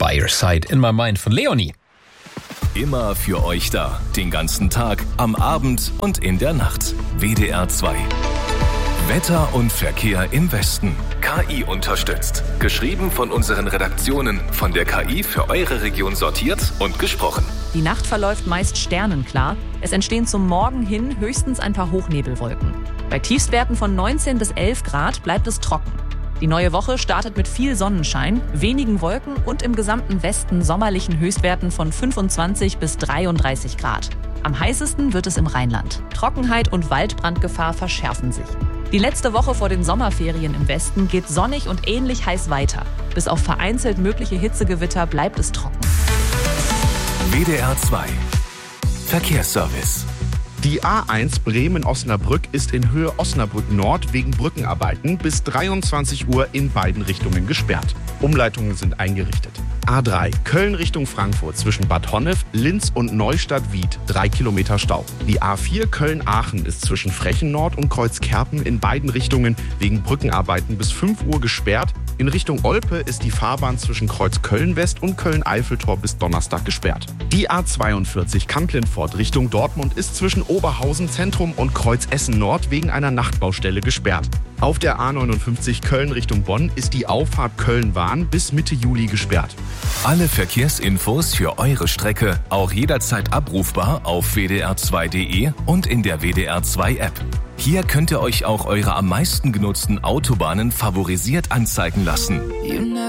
Fireside in My Mind von Leonie. Immer für euch da. Den ganzen Tag, am Abend und in der Nacht. WDR 2. Wetter und Verkehr im Westen. KI unterstützt. Geschrieben von unseren Redaktionen. Von der KI für eure Region sortiert und gesprochen. Die Nacht verläuft meist sternenklar. Es entstehen zum Morgen hin höchstens ein paar Hochnebelwolken. Bei Tiefstwerten von 19 bis 11 Grad bleibt es trocken. Die neue Woche startet mit viel Sonnenschein, wenigen Wolken und im gesamten Westen sommerlichen Höchstwerten von 25 bis 33 Grad. Am heißesten wird es im Rheinland. Trockenheit und Waldbrandgefahr verschärfen sich. Die letzte Woche vor den Sommerferien im Westen geht sonnig und ähnlich heiß weiter. Bis auf vereinzelt mögliche Hitzegewitter bleibt es trocken. WDR 2. Verkehrsservice. Die A1 Bremen-Osnabrück ist in Höhe Osnabrück Nord wegen Brückenarbeiten bis 23 Uhr in beiden Richtungen gesperrt. Umleitungen sind eingerichtet. A3 Köln Richtung Frankfurt zwischen Bad Honnef, Linz und Neustadt-Wied 3 Kilometer Stau. Die A4 Köln-Aachen ist zwischen Frechen Nord und Kreuzkerpen in beiden Richtungen wegen Brückenarbeiten bis 5 Uhr gesperrt. In Richtung Olpe ist die Fahrbahn zwischen Kreuz Köln-West und Köln-Eiffeltor bis Donnerstag gesperrt. Die A42 Kamp-Lintfort Richtung Dortmund ist zwischen Oberhausen Zentrum und Kreuz Essen Nord wegen einer Nachtbaustelle gesperrt. Auf der A59 Köln Richtung Bonn ist die Auffahrt Köln-Wahn bis Mitte Juli gesperrt. Alle Verkehrsinfos für eure Strecke auch jederzeit abrufbar auf wdr2.de und in der WDR 2 App. Hier könnt ihr euch auch eure am meisten genutzten Autobahnen favorisiert anzeigen lassen.